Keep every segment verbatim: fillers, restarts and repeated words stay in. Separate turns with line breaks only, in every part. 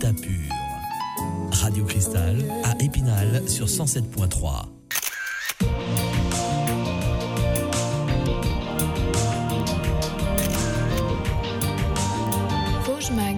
habitat pur. Radio Cristal à Épinal sur cent sept virgule trois.
Vosges Mag.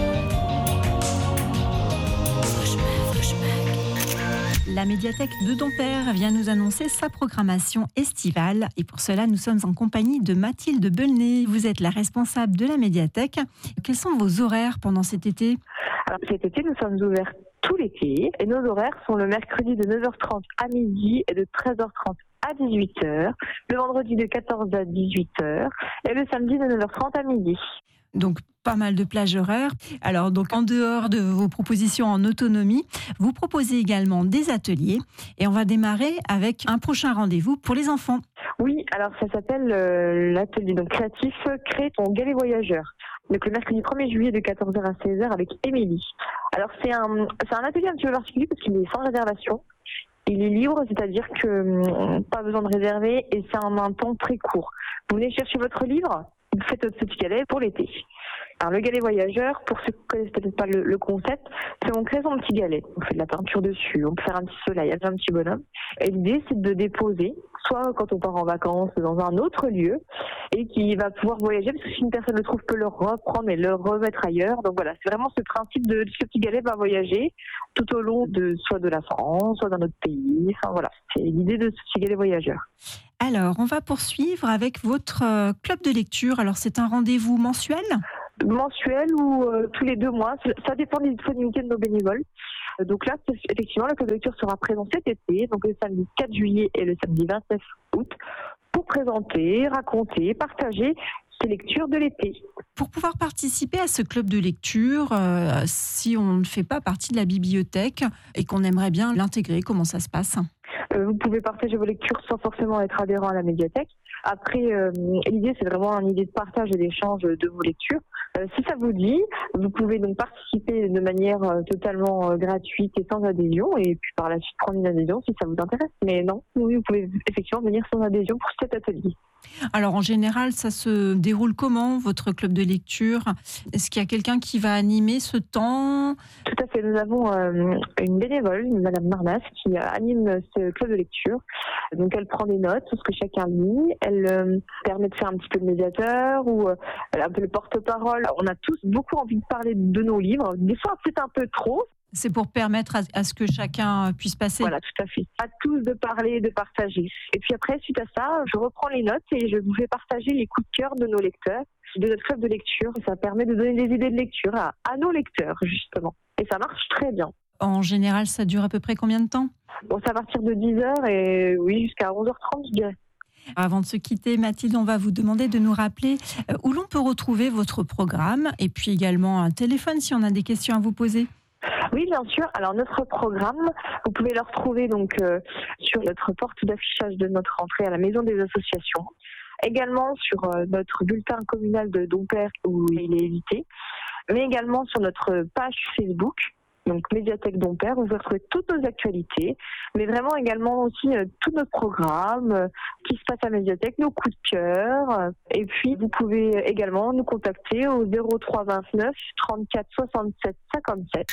La médiathèque de Dompère vient nous annoncer sa programmation estivale et pour cela nous sommes en compagnie de Mathilde Belnet. Vous êtes la responsable de la médiathèque. Quels sont vos horaires pendant cet été ?
Alors cet été nous sommes ouverts tout l'été et nos horaires sont le mercredi de neuf heures trente à midi et de treize heures trente à dix-huit heures, le vendredi de quatorze heures à dix-huit heures et le samedi de neuf heures trente à midi.
Donc pas mal de plages horaires. Alors donc en dehors de vos propositions en autonomie, vous proposez également des ateliers et on va démarrer avec un prochain rendez-vous pour les enfants.
Oui, alors ça s'appelle euh, l'atelier donc créatif Crée ton galet voyageur. Donc le mercredi premier juillet de quatorze heures à seize heures avec Émilie. Alors c'est un c'est un atelier un petit peu particulier parce qu'il est sans réservation. Il est libre, c'est-à-dire que euh, pas besoin de réserver et c'est en un temps très court. Vous venez chercher votre livre, vous faites votre petit galet pour l'été. Alors le galet voyageur, pour ceux qui ne connaissent peut-être pas le, le concept, c'est on crée son petit galet, on fait de la peinture dessus, on peut faire un petit soleil, un petit bonhomme. Et l'idée c'est de déposer, soit quand on part en vacances dans un autre lieu, et qui va pouvoir voyager, parce que si une personne le trouve, peut le reprendre et le remettre ailleurs. Donc voilà, c'est vraiment ce principe de ce petit galet va voyager tout au long de soit de la France, soit d'un autre pays. Enfin voilà, c'est l'idée de ce petit galet voyageur.
Alors, on va poursuivre avec votre euh, club de lecture. Alors, c'est un rendez-vous mensuel ?
Mensuel ou euh, tous les deux mois, ça dépend des disponibilités de nos bénévoles. Euh, donc là, effectivement, le club de lecture sera présent cet été, donc le samedi quatre juillet et le samedi vingt-neuf août, pour présenter, raconter, partager ces lectures de l'été.
Pour pouvoir participer à ce club de lecture, euh, si on ne fait pas partie de la bibliothèque et qu'on aimerait bien l'intégrer, comment ça se passe ?
Euh, vous pouvez partager vos lectures sans forcément être adhérent à la médiathèque. Après, euh, l'idée, c'est vraiment une idée de partage et d'échange de vos lectures. Euh, si ça vous dit, vous pouvez donc participer de manière euh, totalement euh, gratuite et sans adhésion, et puis par la suite prendre une adhésion si ça vous intéresse. Mais non, oui, vous pouvez effectivement venir sans adhésion pour cet atelier.
Alors en général, ça se déroule comment, votre club de lecture ? Est-ce qu'il y a quelqu'un qui va animer ce temps ?
Tout à fait, nous avons euh, une bénévole, Madame Marnas, qui euh, anime ce club de lecture. Donc elle prend des notes sur ce que chacun lit, elle euh, permet de faire un petit peu de médiateur ou euh, elle a un peu le porte-parole. On a tous beaucoup envie de parler de nos livres, des fois peut-être un peu trop.
C'est pour permettre à, à ce que chacun puisse passer.
Voilà, tout à fait. À tous de parler, de partager. Et puis après, suite à ça, je reprends les notes et je vous fais partager les coups de cœur de nos lecteurs, de notre club de lecture. Et ça permet de donner des idées de lecture à, à nos lecteurs, justement. Et ça marche très bien.
En général, ça dure à peu près combien de temps ?
Bon, c'est à partir de dix heures et oui, jusqu'à onze heures trente, je dirais.
Avant de se quitter, Mathilde, on va vous demander de nous rappeler où l'on peut retrouver votre programme et puis également un téléphone si on a des questions à vous poser.
Oui, bien sûr. Alors notre programme, vous pouvez le retrouver donc euh, sur notre porte d'affichage de notre entrée à la maison des associations, également sur euh, notre bulletin communal de Dompère où il est édité, mais également sur notre page Facebook. Donc Médiathèque Dompère, où vous retrouvez toutes nos actualités, mais vraiment également aussi euh, tous nos programmes, euh, qui se passe à la médiathèque, nos coups de cœur. Euh, et puis vous pouvez également nous contacter au zéro trois vingt-neuf trente-quatre soixante-sept cinquante-sept.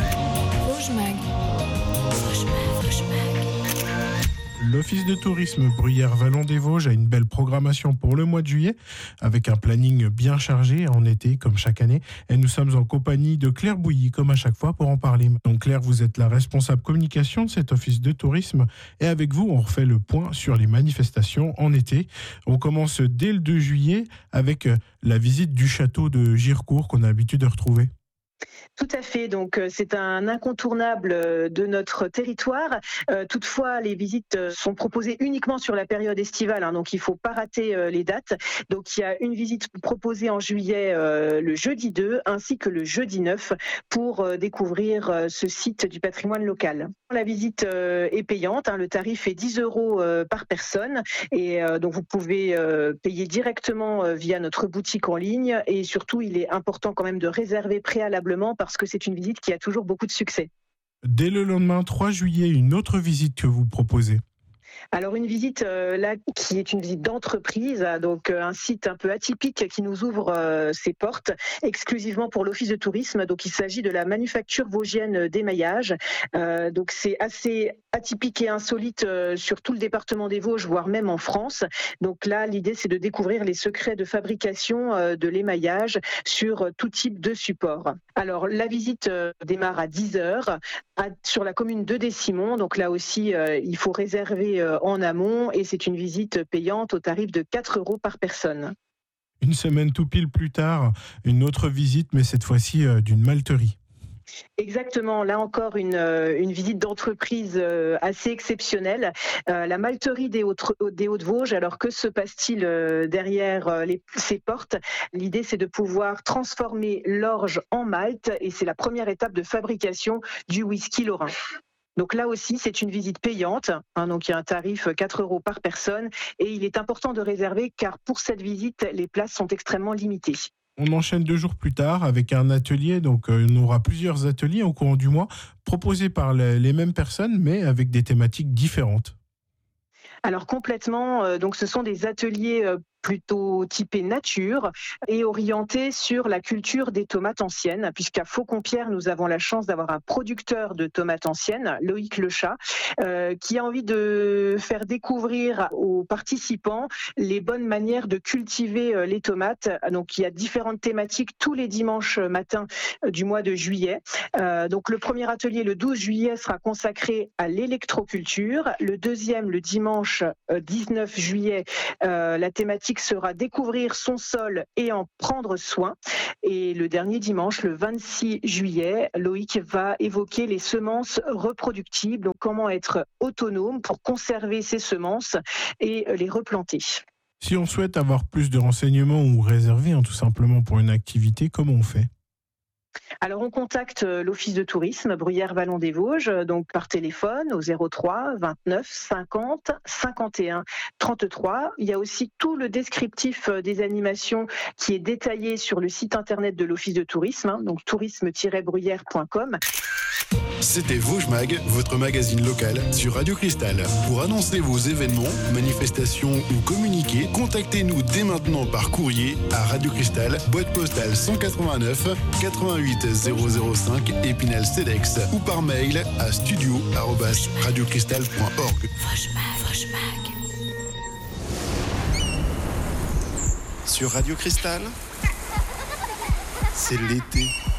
Vosges Mag. Vosges Mag, Vosges Mag.
L'Office de tourisme Bruyères-Vallon des Vosges a une belle programmation pour le mois de juillet, avec un planning bien chargé en été, comme chaque année. Et nous sommes en compagnie de Claire Bouilly, comme à chaque fois, pour en parler. Donc Claire, vous êtes la responsable communication de cet Office de tourisme. Et avec vous, on refait le point sur les manifestations en été. On commence dès le deux juillet avec la visite du château de Girecourt qu'on a l'habitude de retrouver.
Tout à fait, donc c'est un incontournable de notre territoire. Euh, toutefois, les visites sont proposées uniquement sur la période estivale, hein, donc il ne faut pas rater euh, les dates. Donc il y a une visite proposée en juillet euh, le jeudi deux ainsi que le jeudi neuf pour euh, découvrir euh, ce site du patrimoine local. La visite euh, est payante, hein, le tarif est dix euros euh, par personne et euh, donc vous pouvez euh, payer directement euh, via notre boutique en ligne et surtout il est important quand même de réserver préalablement parce que c'est une visite qui a toujours beaucoup de succès.
Dès le lendemain, trois juillet, une autre visite que vous proposez.
Alors une visite euh, là qui est une visite d'entreprise, donc euh, un site un peu atypique qui nous ouvre euh, ses portes exclusivement pour l'Office de tourisme. Donc il s'agit de la manufacture vosgienne d'émaillage. Euh, donc c'est assez atypique et insolite euh, sur tout le département des Vosges, voire même en France. Donc là l'idée c'est de découvrir les secrets de fabrication euh, de l'émaillage sur euh, tout type de support. Alors la visite euh, démarre à dix heures à, sur la commune de Décimont. Donc là aussi euh, il faut réserver euh, en amont et c'est une visite payante au tarif de quatre euros par personne.
Une semaine tout pile plus tard, une autre visite, mais cette fois-ci euh, d'une malterie.
Exactement, là encore une, une visite d'entreprise assez exceptionnelle. Euh, la malterie des, Hautes, des Hauts-de-Vosges, alors que se passe-t-il derrière les, ces portes? L'idée c'est de pouvoir transformer l'orge en malt et c'est la première étape de fabrication du whisky lorrain. Donc là aussi, c'est une visite payante, hein, donc il y a un tarif quatre euros par personne et il est important de réserver car pour cette visite, les places sont extrêmement limitées.
On enchaîne deux jours plus tard avec un atelier, donc euh, on aura plusieurs ateliers au courant du mois, proposés par les, les mêmes personnes mais avec des thématiques différentes.
Alors complètement, euh, donc ce sont des ateliers euh, plutôt typés nature et orientés sur la culture des tomates anciennes, puisqu'à Faucon-Pierre, nous avons la chance d'avoir un producteur de tomates anciennes, Loïc Lechat, euh, qui a envie de faire découvrir aux participants les bonnes manières de cultiver euh, les tomates. Donc il y a différentes thématiques tous les dimanches matins euh, du mois de juillet. Euh, donc le premier atelier, le douze juillet, sera consacré à l'électroculture. Le deuxième, le dimanche euh, dix-neuf juillet, euh, la thématique sera découvrir son sol et en prendre soin. Et le dernier dimanche, le vingt-six juillet, Loïc va évoquer les semences reproductibles, donc comment être autonome pour conserver ses semences et les replanter.
Si on souhaite avoir plus de renseignements ou réserver hein, tout simplement pour une activité, comment on fait ?
Alors on contacte l'Office de tourisme Bruyères-Vallon des Vosges, donc par téléphone au zéro trois vingt-neuf cinquante cinquante et un trente-trois. Il y a aussi tout le descriptif des animations qui est détaillé sur le site internet de l'Office de tourisme, hein, donc tourisme tiret bruyères point com.
C'était Vosges Mag, votre magazine local sur Radio Cristal. Pour annoncer vos événements, manifestations ou communiquer, contactez-nous dès maintenant par courrier à Radio Cristal, boîte postale cent quatre-vingt-neuf quatre-vingt-huit zéro zéro cinq Épinal Cedex ou par mail à studio arobase radio cristal point org.
Vosges Mag, Vosges Mag.
Sur Radio Cristal, c'est l'été.